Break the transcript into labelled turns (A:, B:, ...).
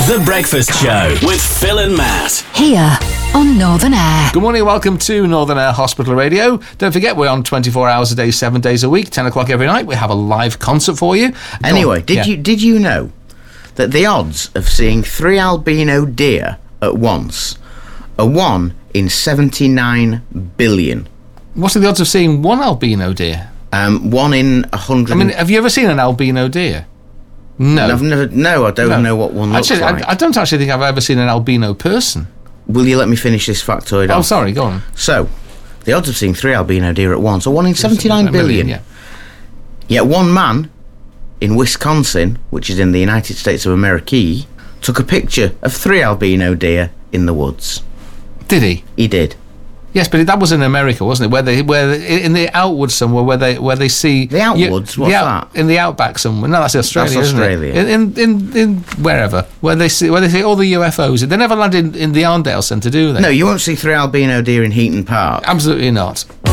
A: The Breakfast Show with Phil and Matt.
B: Here on Northern Air.
C: Good morning, welcome to Northern Air Hospital Radio. Don't forget, we're on 24 hours a day, 7 days a week, 10 o'clock every night. We have a live concert for you.
D: Anyway, did you know that the odds of seeing 3 albino deer at once are 1 in 79 billion?
C: What are the odds of seeing one albino deer?
D: 1 in 100.
C: I mean, have you ever seen an albino deer? No.
D: I've never. No, I don't know what one looks
C: actually,
D: like.
C: I don't actually think I've ever seen an albino person.
D: Will you let me finish this factoid off?
C: Oh, sorry, go on.
D: So, the odds of seeing 3 albino deer at once are 1 in 79 billion.
C: Yeah.
D: Yet one man in Wisconsin, which is in the United States of America, took a picture of 3 albino deer in the woods.
C: Did he?
D: He did.
C: Yes, but that was in America, wasn't it? Where in the outwoods somewhere, where they see
D: the outwoods. What's that?
C: In the outback somewhere. No, that's Australia.
D: That's Australia.
C: Isn't it? In wherever where they see all the UFOs. They never land in the Arndale Centre, do they?
D: No, you won't see 3 albino deer in Heaton Park.
C: Absolutely not.